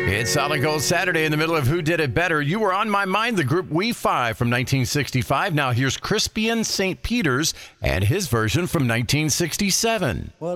It's Solid Gold Saturday in the middle of Who Did It Better. You were on my mind, the group We Five from 1965. Now here's Crispian St. Peter's and his version from 1967.